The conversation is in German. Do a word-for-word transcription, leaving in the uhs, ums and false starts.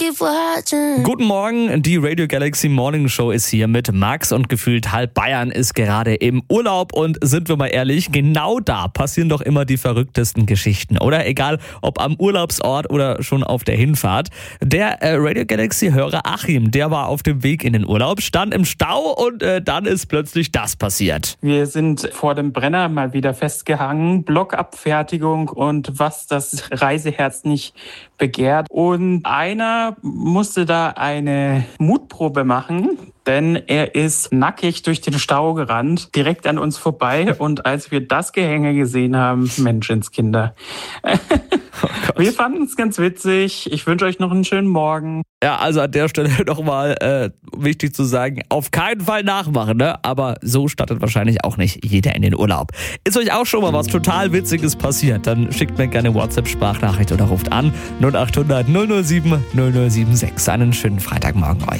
keep watching. Guten Morgen, die Radio Galaxy Morning Show ist hier mit Max und gefühlt halb Bayern ist gerade im Urlaub und sind wir mal ehrlich, genau da passieren doch immer die verrücktesten Geschichten, oder? Egal, ob am Urlaubsort oder schon auf der Hinfahrt. Der äh, Radio Galaxy-Hörer Achim, der war auf dem Weg in den Urlaub, stand im Stau und äh, dann ist plötzlich das passiert. Wir sind vor dem Brenner mal wieder festgehangen, Blockabfertigung und was das Reiseherz nicht begehrt. Und einer musste da eine Mutprobe machen, denn er ist nackig durch den Stau gerannt, direkt an uns vorbei. Und als wir das Gehänge gesehen haben, Menschenskinder. Oh wir fanden es ganz witzig. Ich wünsche euch noch einen schönen Morgen. Ja, also an der Stelle nochmal äh, wichtig zu sagen, auf keinen Fall nachmachen, ne? Aber so startet wahrscheinlich auch nicht jeder in den Urlaub. Ist euch auch schon mal was total Witziges passiert? Dann schickt mir gerne WhatsApp-Sprachnachricht oder ruft an null acht hundert null null sieben null null sieben sechs. Einen schönen Freitagmorgen euch.